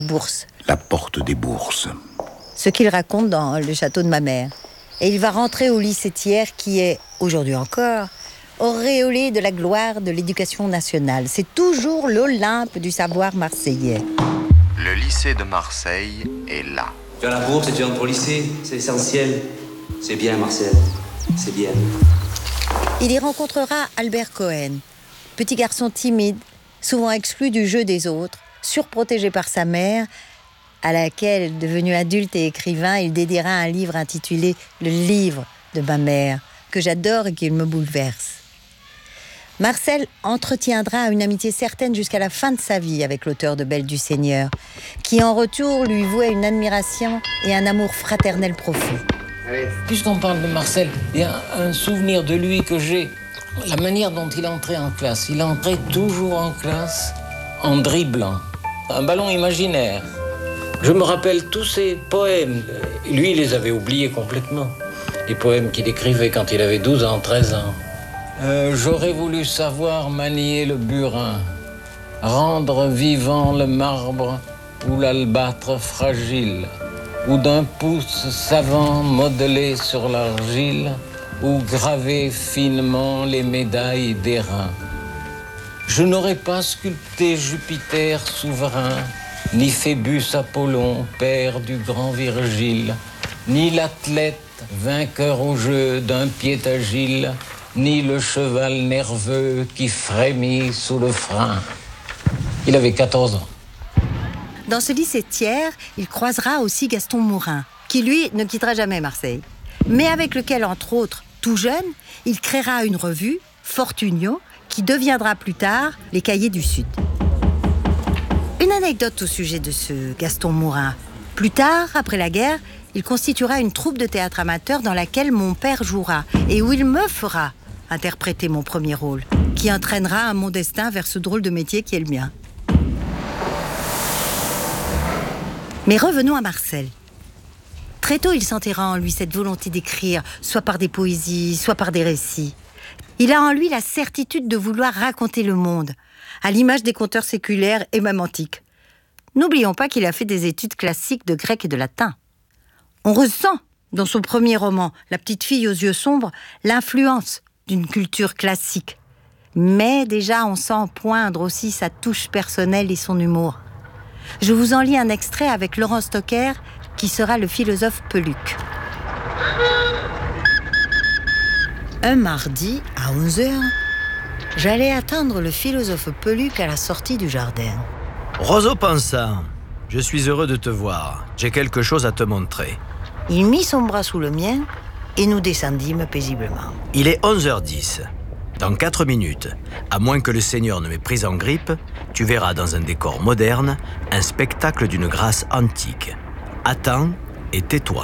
Bourse. La porte des bourses. Ce qu'il raconte dans Le château de ma mère. Et il va rentrer au lycée Thiers qui est, aujourd'hui encore, auréolé de la gloire de l'éducation nationale. C'est toujours l'Olympe du savoir marseillais. Le lycée de Marseille est là. Tu as la bourse et tu entres au lycée, c'est essentiel. C'est bien, Marcel, c'est bien. Il y rencontrera Albert Cohen, petit garçon timide, souvent exclu du jeu des autres, surprotégé par sa mère, à laquelle, devenu adulte et écrivain, il dédiera un livre intitulé « Le livre de ma mère », que j'adore et qui me bouleverse. Marcel entretiendra une amitié certaine jusqu'à la fin de sa vie avec l'auteur de Belle du Seigneur, qui en retour lui vouait une admiration et un amour fraternel profond. Puisqu'on parle de Marcel, il y a un souvenir de lui que j'ai. La manière dont il entrait en classe. Il entrait toujours en classe en dribblant. Un ballon imaginaire. Je me rappelle tous ses poèmes. Lui, il les avait oubliés complètement. Les poèmes qu'il écrivait quand il avait 12 ans, 13 ans. J'aurais voulu savoir manier le burin, rendre vivant le marbre ou l'albâtre fragile, ou d'un pouce savant modeler sur l'argile, ou graver finement les médailles d'airain. Je n'aurais pas sculpté Jupiter souverain, ni Phébus Apollon, père du grand Virgile, ni l'athlète vainqueur au jeu d'un pied agile, ni le cheval nerveux qui frémit sous le frein. Il avait 14 ans. Dans ce lycée Thiers, il croisera aussi Gaston Mourin, qui lui ne quittera jamais Marseille, mais avec lequel, entre autres, tout jeune, il créera une revue, Fortunio, qui deviendra plus tard les Cahiers du Sud. Une anecdote au sujet de ce Gaston Mourin. Plus tard, après la guerre, il constituera une troupe de théâtre amateur dans laquelle mon père jouera et où il me fera interpréter mon premier rôle, qui entraînera mon destin vers ce drôle de métier qui est le mien. Mais revenons à Marcel. Très tôt, il sentira en lui cette volonté d'écrire, soit par des poésies, soit par des récits. Il a en lui la certitude de vouloir raconter le monde, à l'image des conteurs séculaires et même antiques. N'oublions pas qu'il a fait des études classiques de grec et de latin. On ressent, dans son premier roman, La petite fille aux yeux sombres, l'influence d'une culture classique. Mais déjà, on sent poindre aussi sa touche personnelle et son humour. Je vous en lis un extrait avec Laurent Stocker, qui sera le philosophe Peluc. Un mardi, à 11h, j'allais attendre le philosophe Peluc à la sortie du jardin. Roseau Pensant, je suis heureux de te voir. J'ai quelque chose à te montrer. Il mit son bras sous le mien et nous descendîmes paisiblement. Il est 11h10. Dans 4 minutes, à moins que le Seigneur ne m'ait pris en grippe, tu verras dans un décor moderne un spectacle d'une grâce antique. Attends et tais-toi.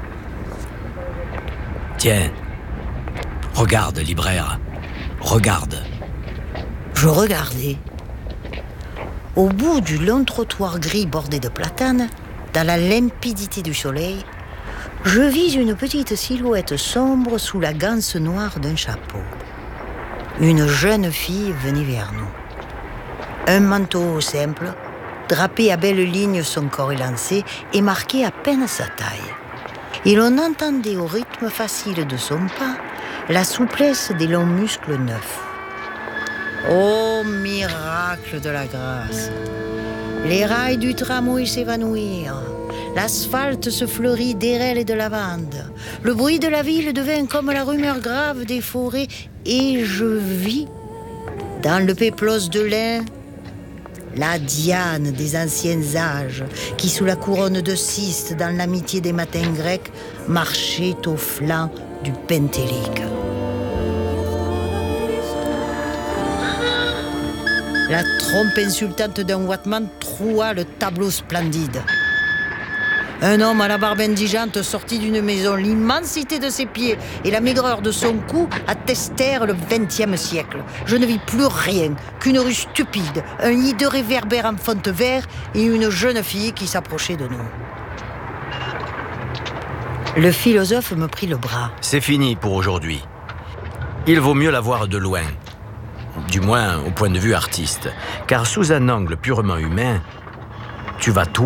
Tiens, regarde, libraire. Regarde. Je regardais. Au bout du long trottoir gris bordé de platanes, dans la limpidité du soleil, je vis une petite silhouette sombre sous la ganse noire d'un chapeau. Une jeune fille venait vers nous. Un manteau simple, drapé à belles lignes son corps élancé et marqué à peine sa taille. Et l'on entendait au rythme facile de son pas la souplesse des longs muscles neufs. Ô miracle de la grâce! Les rails du tramway s'évanouirent. L'asphalte se fleurit d'érelles et de lavande. Le bruit de la ville devint comme la rumeur grave des forêts. Et je vis, dans le péplos de lin, la Diane des anciens âges, qui sous la couronne de cystes, dans l'amitié des matins grecs, marchait au flanc du Pentélique. La trompe insultante d'un Watman troua le tableau splendide. Un homme à la barbe indigente sortit d'une maison. L'immensité de ses pieds et la maigreur de son cou attestèrent le XXe siècle. Je ne vis plus rien qu'une rue stupide, un nid de réverbères en fonte vert et une jeune fille qui s'approchait de nous. Le philosophe me prit le bras. C'est fini pour aujourd'hui. Il vaut mieux la voir de loin. Du moins au point de vue artiste. Car sous un angle purement humain, Tu vas